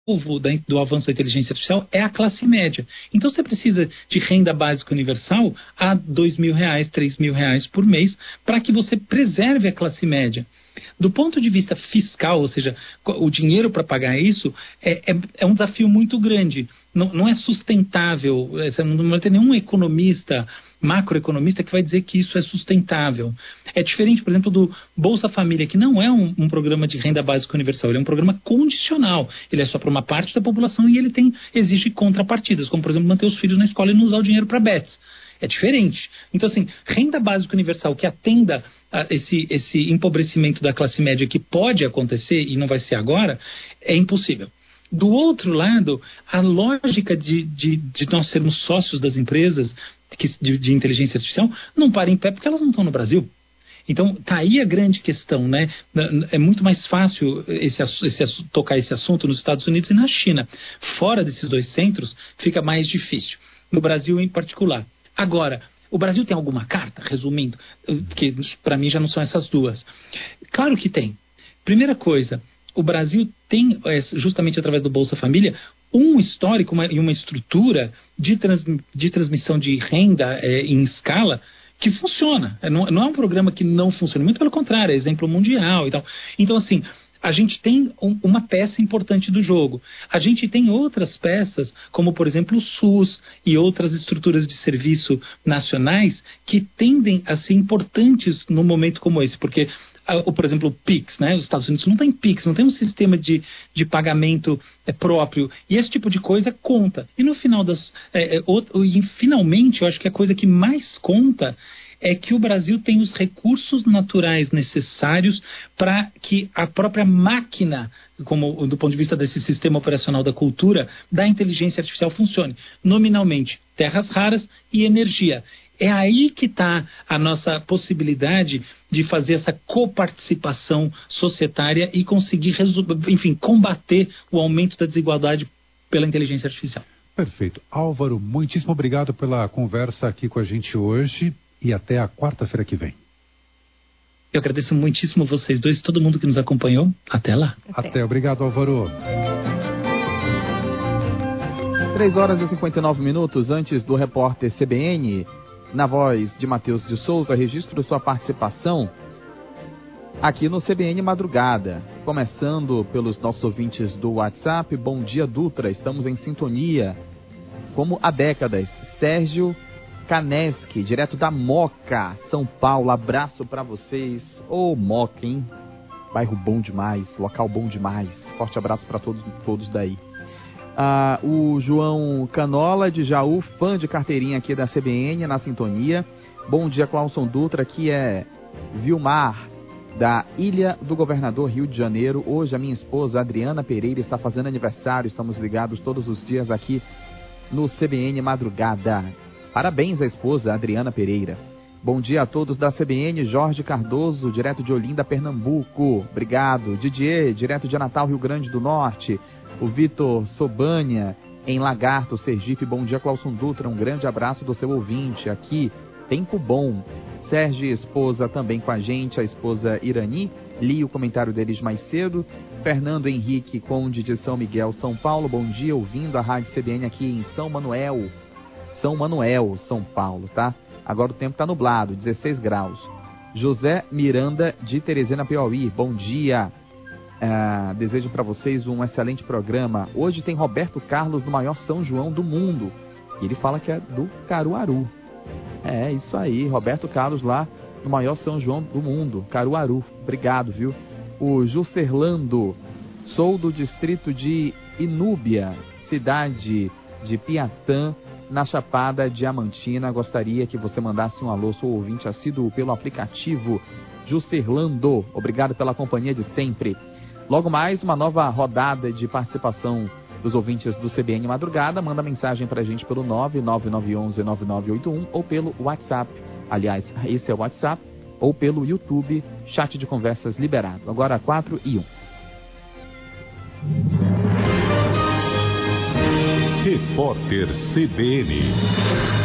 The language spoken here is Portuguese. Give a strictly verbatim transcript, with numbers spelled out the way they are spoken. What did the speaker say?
alvo da, do avanço da inteligência artificial é a classe média. Então você precisa de renda básica universal a dois mil reais, três mil reais por mês, para que você preserve a classe média. Do ponto de vista fiscal, ou seja, o dinheiro para pagar isso é, é, é um desafio muito grande. Não, não é sustentável, você não vai ter nenhum economista, macroeconomista que vai dizer que isso é sustentável. É diferente, por exemplo, do Bolsa Família, que não é um, um programa de renda básica universal, ele é um programa condicional. Ele é só para uma parte da população e ele tem, exige contrapartidas, como, por exemplo, manter os filhos na escola e não usar o dinheiro para bets. É diferente. Então, assim, renda básica universal que atenda a esse, esse empobrecimento da classe média que pode acontecer e não vai ser agora, é impossível. Do outro lado, a lógica de, de, de nós sermos sócios das empresas que, de, de inteligência artificial não para em pé porque elas não estão no Brasil. Então, tá aí a grande questão, né? É muito mais fácil esse, esse, tocar esse assunto nos Estados Unidos e na China. Fora desses dois centros, fica mais difícil. No Brasil, em particular. Agora, o Brasil tem alguma carta, resumindo, que para mim já não são essas duas. Claro que tem. Primeira coisa, o Brasil tem, justamente através do Bolsa Família, um histórico e uma, uma estrutura de, trans, de transmissão de renda é, em escala que funciona. Não, não é um programa que não funciona, muito pelo contrário, é exemplo mundial e tal. Então, assim, a gente tem um, uma peça importante do jogo. A gente tem outras peças, como, por exemplo, o SUS e outras estruturas de serviço nacionais que tendem a ser importantes num momento como esse, porque, uh, por exemplo, o Pix, né? Os Estados Unidos não tem Pix, não tem um sistema de, de pagamento é, próprio, e esse tipo de coisa conta. E no final das... É, é, o, e finalmente, eu acho que a coisa que mais conta é que o Brasil tem os recursos naturais necessários para que a própria máquina, como do ponto de vista desse sistema operacional da cultura, da inteligência artificial funcione. Nominalmente, terras raras e energia. É aí que está a nossa possibilidade de fazer essa coparticipação societária e conseguir, enfim, combater o aumento da desigualdade pela inteligência artificial. Perfeito. Álvaro, muitíssimo obrigado pela conversa aqui com a gente hoje. E até a quarta-feira que vem. Eu agradeço muitíssimo vocês dois e todo mundo que nos acompanhou. Até lá. Até, Até. Obrigado, Álvaro. três horas e cinquenta e nove minutos antes do repórter C B N, na voz de Matheus de Souza, registro sua participação aqui no C B N Madrugada. Começando pelos nossos ouvintes do WhatsApp. Bom dia, Dutra. Estamos em sintonia. Como há décadas. Sérgio Caneschi, direto da Moca, São Paulo. Abraço pra vocês. Ô, Moca, hein? Bairro bom demais, local bom demais. Forte abraço pra todos, todos daí. Ah, o João Canola, de Jaú, fã de carteirinha aqui da C B N, na sintonia. Bom dia, Clauson Dutra. Aqui é Vilmar, da Ilha do Governador, Rio de Janeiro. Hoje a minha esposa, Adriana Pereira, está fazendo aniversário. Estamos ligados todos os dias aqui no C B N Madrugada. Parabéns à esposa, Adriana Pereira. Bom dia a todos da C B N, Jorge Cardoso, direto de Olinda, Pernambuco. Obrigado. Didier, direto de Natal, Rio Grande do Norte. O Vitor Sobania, em Lagarto, Sergipe. Bom dia, Clauson Dutra. Um grande abraço do seu ouvinte. Aqui, tempo bom. Sérgio, esposa, também com a gente, a esposa Irani. Li o comentário deles mais cedo. Fernando Henrique, Conde de São Miguel, São Paulo. Bom dia, ouvindo a Rádio C B N aqui em São Manuel. São Manuel, São Paulo, tá? Agora o tempo tá nublado, dezesseis graus. José Miranda, de Teresina, Piauí. Bom dia. Uh, desejo para vocês um excelente programa. Hoje tem Roberto Carlos no maior São João do mundo. E ele fala que é do Caruaru. É, isso aí. Roberto Carlos lá no maior São João do mundo. Caruaru. Obrigado, viu? O Juscerlando. Sou do distrito de Inúbia, cidade de Piatã, na Chapada Diamantina. Gostaria que você mandasse um alô, sou ouvinte assíduo pelo aplicativo Juscerlando. Obrigado pela companhia de sempre. Logo mais, uma nova rodada de participação dos ouvintes do C B N Madrugada. Manda mensagem pra gente pelo nove nove nove um um nove nove oito um ou pelo WhatsApp. Aliás, esse é o WhatsApp. Ou pelo YouTube, chat de conversas liberado. Agora quatro e um. Repórter C B N.